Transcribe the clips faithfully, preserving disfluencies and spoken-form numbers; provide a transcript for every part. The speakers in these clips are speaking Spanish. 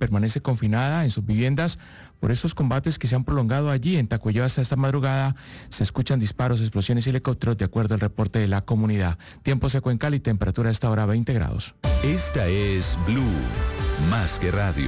permanece confinada en sus viviendas por esos combates que se han prolongado allí. En Tacuello hasta esta madrugada se escuchan disparos, explosiones y helicópteros, de acuerdo al reporte de la comunidad. Tiempo seco en Cali, temperatura a esta hora veinte grados. Esta es Blue, más que radio.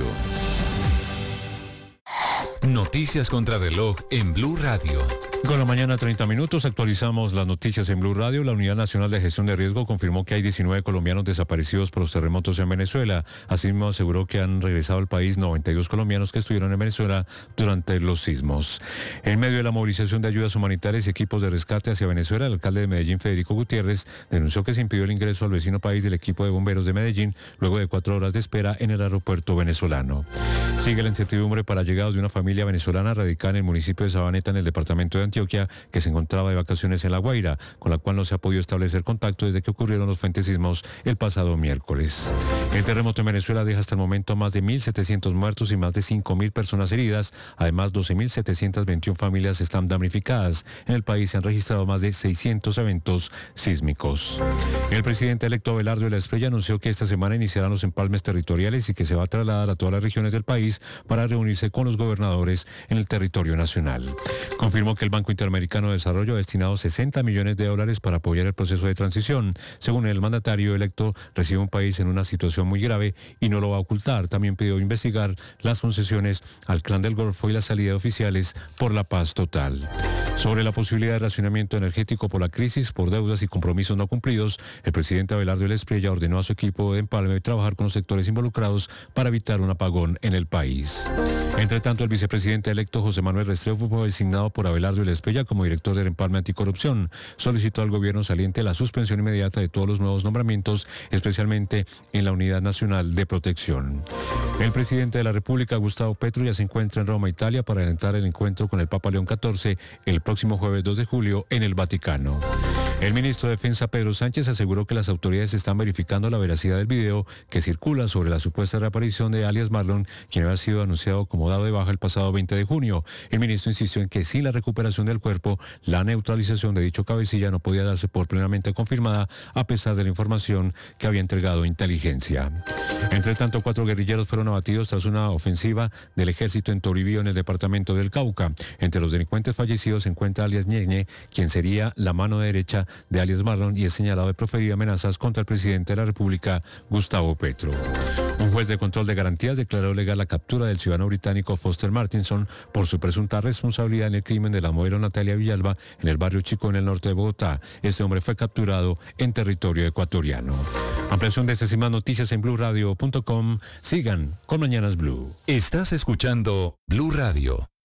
Noticias contra reloj en Blue Radio. Con la mañana, treinta minutos, actualizamos las noticias en Blue Radio. La Unidad Nacional de Gestión de Riesgo confirmó que hay diecinueve colombianos desaparecidos por los terremotos en Venezuela. Asimismo, aseguró que han regresado al país noventa y dos colombianos que estuvieron en Venezuela durante los sismos. En medio de la movilización de ayudas humanitarias y equipos de rescate hacia Venezuela, el alcalde de Medellín, Federico Gutiérrez, denunció que se impidió el ingreso al vecino país del equipo de bomberos de Medellín luego de cuatro horas de espera en el aeropuerto venezolano. Sigue la incertidumbre para llegados de una familia venezolana radicada en el municipio de Sabaneta, en el departamento de Antioquia, que se encontraba de vacaciones en La Guaira, con la cual no se ha podido establecer contacto desde que ocurrieron los fuertes sismos el pasado miércoles. El terremoto en Venezuela deja hasta el momento más de mil setecientos muertos y más de cinco mil personas heridas. Además, doce mil setecientas veintiuna familias están damnificadas. En el país se han registrado más de seiscientos eventos sísmicos. El presidente electo Abelardo de la Espriella anunció que esta semana iniciarán los empalmes territoriales y que se va a trasladar a todas las regiones del país para reunirse con los gobernadores en el territorio nacional. Confirmó que el Banco Interamericano de Desarrollo ha destinado sesenta millones de dólares para apoyar el proceso de transición. Según el mandatario electo, recibe un país en una situación muy grave y no lo va a ocultar. También pidió investigar las concesiones al Clan del Golfo y la salida de oficiales por la paz total. Sobre la posibilidad de racionamiento energético por la crisis, por deudas y compromisos no cumplidos, el presidente Abelardo de la Espriella ordenó a su equipo de empalme trabajar con los sectores involucrados para evitar un apagón en el país. Entre tanto, el vicepresidente electo José Manuel Restrepo fue designado por Abelardo de la Espriella como director del empalme anticorrupción. Solicitó al gobierno saliente la suspensión inmediata de todos los nuevos nombramientos, especialmente en la Unidad Nacional de Protección. El presidente de la República, Gustavo Petro, ya se encuentra en Roma, Italia, para adelantar el encuentro con el Papa León catorce el próximo jueves dos de julio en el Vaticano. El ministro de Defensa, Pedro Sánchez, aseguró que las autoridades están verificando la veracidad del video que circula sobre la supuesta reaparición de alias Marlon, quien había sido anunciado como dado de baja el pasado veinte de junio. El ministro insistió en que sin la recuperación del cuerpo, la neutralización de dicho cabecilla no podía darse por plenamente confirmada, a pesar de la información que había entregado inteligencia. Entre tanto, cuatro guerrilleros fueron abatidos tras una ofensiva del ejército en Toribío, en el departamento del Cauca. Entre los delincuentes fallecidos se encuentra alias Ñeñe, quien sería la mano derecha de alias Marlon y es señalado de proferir amenazas contra el presidente de la República, Gustavo Petro. Un juez de control de garantías declaró legal la captura del ciudadano británico Foster Martinson por su presunta responsabilidad en el crimen de la modelo Natalia Villalba en el barrio Chico, en el norte de Bogotá. Este hombre fue capturado en territorio ecuatoriano. Ampliación de estas y más noticias en blue radio punto com. Sigan con Mañanas Blue. Estás escuchando Blue Radio.